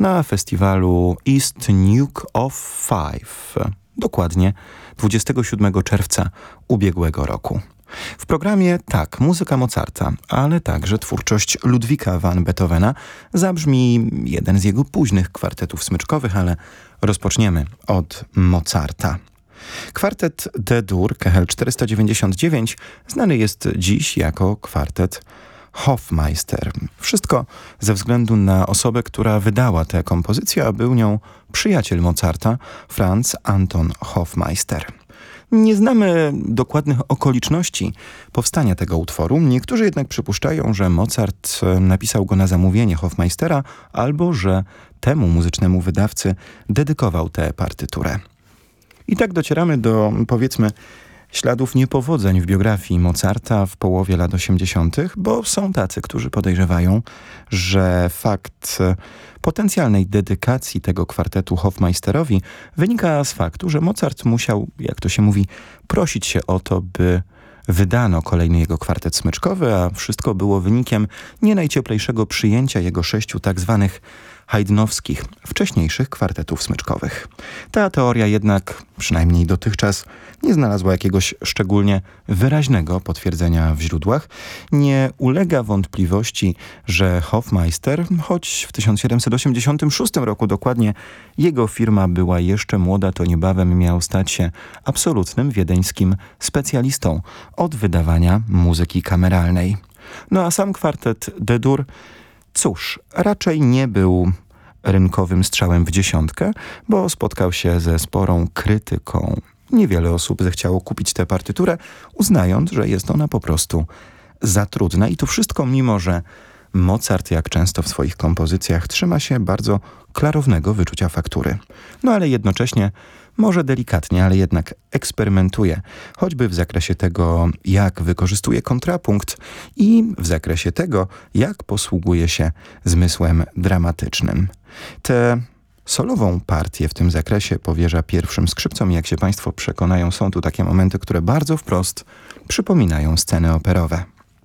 na festiwalu East Nuke of Five, dokładnie 27 czerwca ubiegłego roku. W programie tak, muzyka Mozarta, ale także twórczość Ludwika van Beethovena. Zabrzmi jeden z jego późnych kwartetów smyczkowych, ale rozpoczniemy od Mozarta. Kwartet D-dur KHL 499 znany jest dziś jako kwartet Hofmeister. Wszystko ze względu na osobę, która wydała tę kompozycję, a był nią przyjaciel Mozarta, Franz Anton Hofmeister. Nie znamy dokładnych okoliczności powstania tego utworu. Niektórzy jednak przypuszczają, że Mozart napisał go na zamówienie Hofmeistera albo że temu muzycznemu wydawcy dedykował tę partyturę. I tak docieramy do, powiedzmy, śladów niepowodzeń w biografii Mozarta w połowie lat 80., bo są tacy, którzy podejrzewają, że fakt potencjalnej dedykacji tego kwartetu Hofmeisterowi wynika z faktu, że Mozart musiał, jak to się mówi, prosić się o to, by wydano kolejny jego kwartet smyczkowy, a wszystko było wynikiem nie najcieplejszego przyjęcia jego 6 tak zwanych haydnowskich, wcześniejszych kwartetów smyczkowych. Ta teoria jednak, przynajmniej dotychczas, nie znalazła jakiegoś szczególnie wyraźnego potwierdzenia w źródłach. Nie ulega wątpliwości, że Hofmeister, choć w 1786 roku dokładnie jego firma była jeszcze młoda, to niebawem miał stać się absolutnym wiedeńskim specjalistą od wydawania muzyki kameralnej. No a sam kwartet D-dur, cóż, raczej nie był rynkowym strzałem w dziesiątkę, bo spotkał się ze sporą krytyką. Niewiele osób zechciało kupić tę partyturę, uznając, że jest ona po prostu za trudna. I to wszystko mimo, że Mozart, jak często w swoich kompozycjach, trzyma się bardzo klarownego wyczucia faktury. No ale jednocześnie, może delikatnie, ale jednak eksperymentuje, choćby w zakresie tego, jak wykorzystuje kontrapunkt i w zakresie tego, jak posługuje się zmysłem dramatycznym. Tę solową partię w tym zakresie powierza pierwszym skrzypcom i jak się Państwo przekonają, są tu takie momenty, które bardzo wprost przypominają sceny operowe.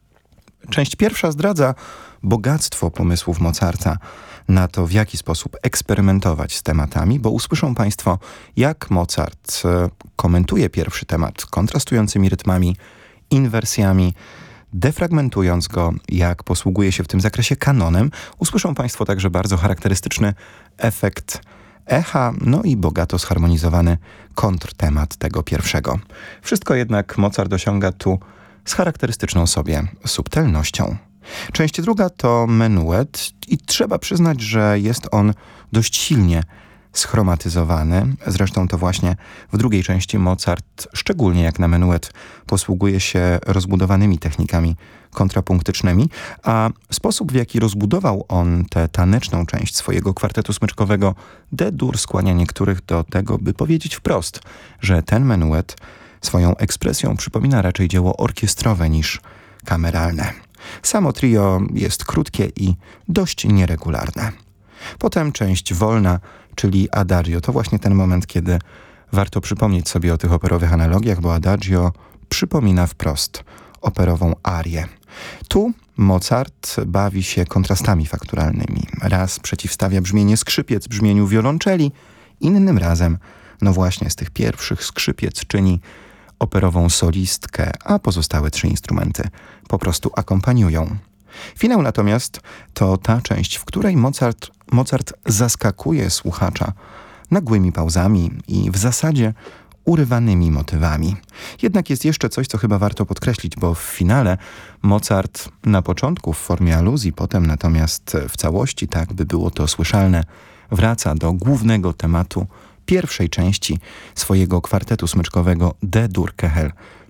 Część pierwsza zdradza bogactwo pomysłów Mozarta na to, w jaki sposób eksperymentować z tematami, bo usłyszą Państwo, jak Mozart komentuje pierwszy temat kontrastującymi rytmami, inwersjami, defragmentując go, jak posługuje się w tym zakresie kanonem. Usłyszą Państwo także bardzo charakterystyczny efekt echa, no i bogato zharmonizowany kontrtemat tego pierwszego. Wszystko jednak Mozart osiąga tu z charakterystyczną sobie subtelnością. Część druga to menuet i trzeba przyznać, że jest on dość silnie schromatyzowany. Zresztą to właśnie w drugiej części Mozart, szczególnie jak na menuet, posługuje się rozbudowanymi technikami kontrapunktycznymi, a sposób, w jaki rozbudował on tę taneczną część swojego kwartetu smyczkowego D-dur skłania niektórych do tego, by powiedzieć wprost, że ten menuet swoją ekspresją przypomina raczej dzieło orkiestrowe niż kameralne. Samo trio jest krótkie i dość nieregularne. Potem część wolna, czyli adagio. To właśnie ten moment, kiedy warto przypomnieć sobie o tych operowych analogiach, bo adagio przypomina wprost operową arię. Tu Mozart bawi się kontrastami fakturalnymi. Raz przeciwstawia brzmienie skrzypiec brzmieniu wiolonczeli, innym razem, no właśnie z tych pierwszych skrzypiec czyni operową solistkę, a pozostałe 3 instrumenty po prostu akompaniują. Finał natomiast to ta część, w której Mozart zaskakuje słuchacza nagłymi pauzami i w zasadzie urywanymi motywami. Jednak jest jeszcze coś, co chyba warto podkreślić, bo w finale Mozart na początku w formie aluzji, potem natomiast w całości, tak by było to słyszalne, wraca do głównego tematu pierwszej części swojego kwartetu smyczkowego D-dur KHL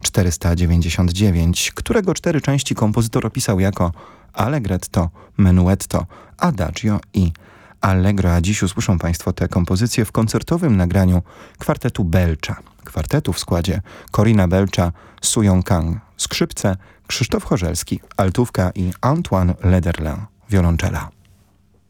499, którego 4 części kompozytor opisał jako allegretto, menuetto, adagio i allegro. A dziś usłyszą Państwo te kompozycje w koncertowym nagraniu kwartetu Belcza. Kwartetu w składzie Corinna Belcza, Su Yong-kang, skrzypce, Krzysztof Chorzelski, altówka i Antoine Lederle, wiolonczela.